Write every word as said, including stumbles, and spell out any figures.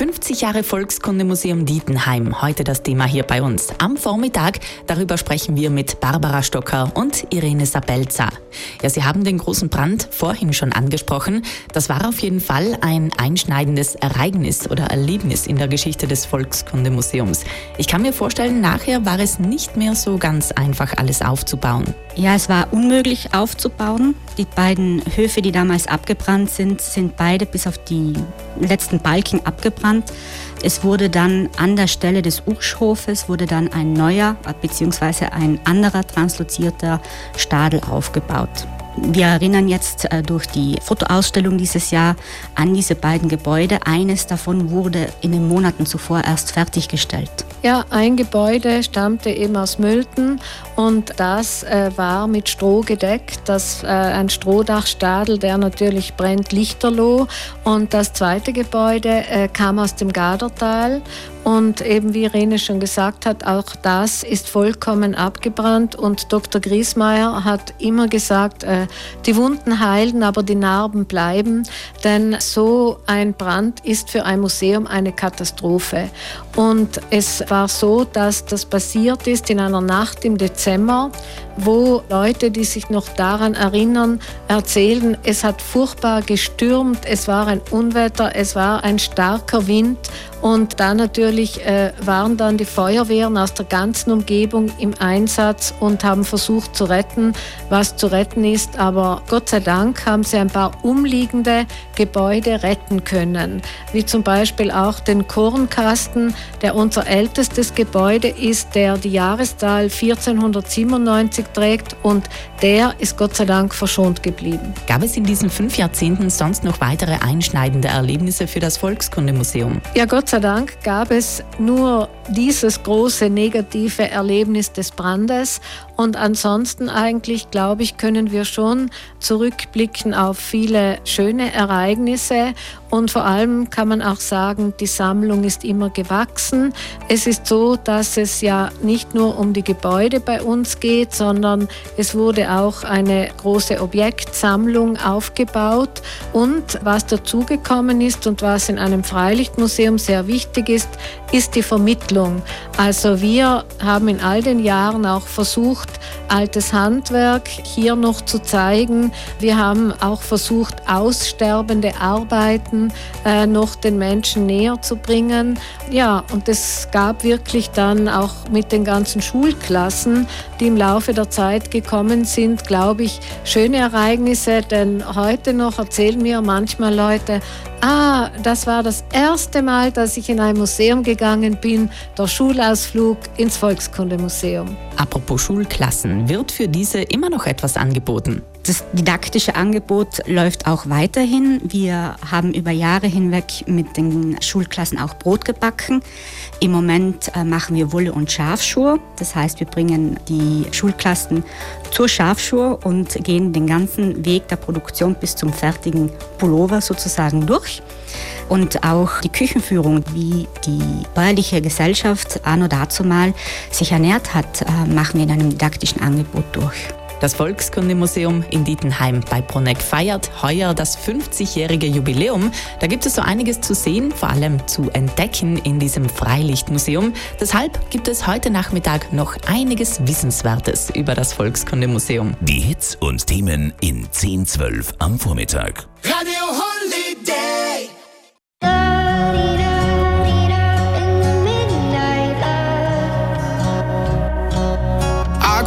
fünfzig Jahre Volkskundemuseum Dietenheim. Heute das Thema hier bei uns. Am Vormittag, darüber sprechen wir mit Barbara Stocker und Irene Sabelza. Ja, Sie haben den großen Brand vorhin schon angesprochen. Das war auf jeden Fall ein einschneidendes Ereignis oder Erlebnis in der Geschichte des Volkskundemuseums. Ich kann mir vorstellen, nachher war es nicht mehr so ganz einfach, alles aufzubauen. Ja, es war unmöglich aufzubauen. Die beiden Höfe, die damals abgebrannt sind, sind beide bis auf die letzten Balken abgebrannt. Es wurde dann an der Stelle des Urschhofes wurde dann ein neuer bzw. ein anderer translozierter Stadel aufgebaut. Wir erinnern jetzt äh, durch die Fotoausstellung dieses Jahr an diese beiden Gebäude. Eines davon wurde in den Monaten zuvor erst fertiggestellt. Ja, ein Gebäude stammte eben aus Mülten und das äh, war mit Stroh gedeckt. Das äh, ein Strohdachstadel, der natürlich brennt lichterloh. Und das zweite Gebäude äh, kam aus dem Gadertal. Und eben wie Irene schon gesagt hat, auch das ist vollkommen abgebrannt. Und Doktor Griesmeier hat immer gesagt, äh, die Wunden heilen, aber die Narben bleiben. Denn so ein Brand ist für ein Museum eine Katastrophe. Und es war so, dass das passiert ist in einer Nacht im Dezember, wo Leute, die sich noch daran erinnern, erzählen, es hat furchtbar gestürmt, es war ein Unwetter, es war ein starker Wind. Und da natürlich äh, waren dann die Feuerwehren aus der ganzen Umgebung im Einsatz und haben versucht zu retten, was zu retten ist. Aber Gott sei Dank haben sie ein paar umliegende Gebäude retten können. Wie zum Beispiel auch den Kornkasten, der unser ältestes Gebäude ist, der die Jahreszahl vierzehnhundertsiebenundneunzig trägt. Und der ist Gott sei Dank verschont geblieben. Gab es in diesen fünf Jahrzehnten sonst noch weitere einschneidende Erlebnisse für das Volkskundemuseum? Ja, Gott sei Dank gab es nur dieses große negative Erlebnis des Brandes. Und ansonsten eigentlich, glaube ich, können wir schon zurückblicken auf viele schöne Ereignisse. Und vor allem kann man auch sagen, die Sammlung ist immer gewachsen. Es ist so, dass es ja nicht nur um die Gebäude bei uns geht, sondern es wurde auch eine große Objektsammlung aufgebaut. Und was dazugekommen ist und was in einem Freilichtmuseum sehr wichtig ist, ist die Vermittlung. Also wir haben in all den Jahren auch versucht, altes Handwerk hier noch zu zeigen. Wir haben auch versucht, aussterbende Arbeiten äh, noch den Menschen näher zu bringen. Ja, und es gab wirklich dann auch mit den ganzen Schulklassen, die im Laufe der Zeit gekommen sind, glaube ich, schöne Ereignisse. Denn heute noch erzählen mir manchmal Leute, ah, das war das erste Mal, dass ich in ein Museum gegangen bin, der Schulausflug ins Volkskundemuseum. Apropos Schulklassen, wird für diese immer noch etwas angeboten? Das didaktische Angebot läuft auch weiterhin. Wir haben über Jahre hinweg mit den Schulklassen auch Brot gebacken. Im Moment äh, machen wir Wolle- und Schafschur. Das heißt, wir bringen die Schulklassen zur Schafschur und gehen den ganzen Weg der Produktion bis zum fertigen Pullover sozusagen durch. Und auch die Küchenführung, wie die bäuerliche Gesellschaft anno dazumal sich ernährt hat, äh, machen wir in einem didaktischen Angebot durch. Das Volkskundemuseum in Dietenheim bei Bruneck feiert heuer das fünfzigjährige Jubiläum. Da gibt es so einiges zu sehen, vor allem zu entdecken in diesem Freilichtmuseum. Deshalb gibt es heute Nachmittag noch einiges Wissenswertes über das Volkskundemuseum. Die Hits und Themen in zehn zwölf am Vormittag. Radio